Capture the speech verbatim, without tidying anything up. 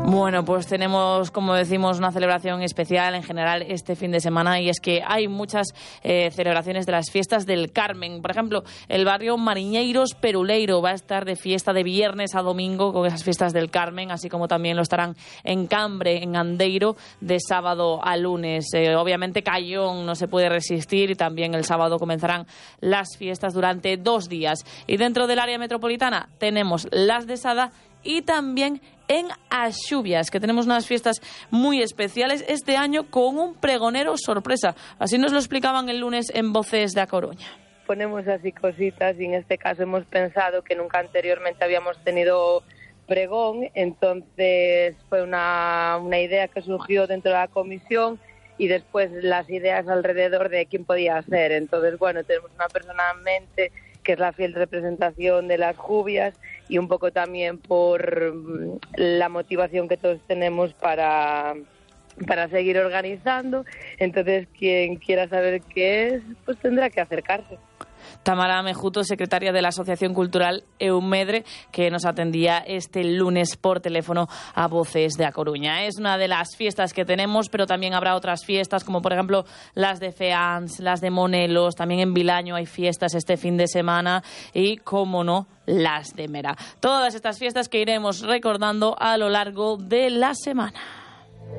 Bueno, pues tenemos, como decimos, una celebración especial en general este fin de semana, y es que hay muchas eh, celebraciones de las fiestas del Carmen. Por ejemplo, el barrio Mariñeiros Peruleiro va a estar de fiesta de viernes a domingo con esas fiestas del Carmen, así como también lo estarán en Cambre, en Andeiro, de sábado a lunes. Eh, obviamente Cayón no se puede resistir, y también el sábado comenzarán las fiestas durante dos días. Y dentro del área metropolitana tenemos las de Sada y también en Axubias, que tenemos unas fiestas muy especiales este año con un pregonero sorpresa. Así nos lo explicaban el lunes en Voces de A Coruña. Ponemos así cositas, y en este caso hemos pensado que nunca anteriormente habíamos tenido pregón, entonces fue una, una idea que surgió dentro de la comisión, y después las ideas alrededor de quién podía hacer. Entonces, bueno, tenemos una persona en mente que es la fiel representación de las Jubias, y un poco también por la motivación que todos tenemos para, para seguir organizando. Entonces, quien quiera saber qué es, pues tendrá que acercarse. Tamara Mejuto, secretaria de la Asociación Cultural Eumedre, que nos atendía este lunes por teléfono a Voces de A Coruña. Es una de las fiestas que tenemos, pero también habrá otras fiestas, como por ejemplo las de Feans, las de Monelos, también en Vilaño hay fiestas este fin de semana, y, como no, las de Mera. Todas estas fiestas que iremos recordando a lo largo de la semana.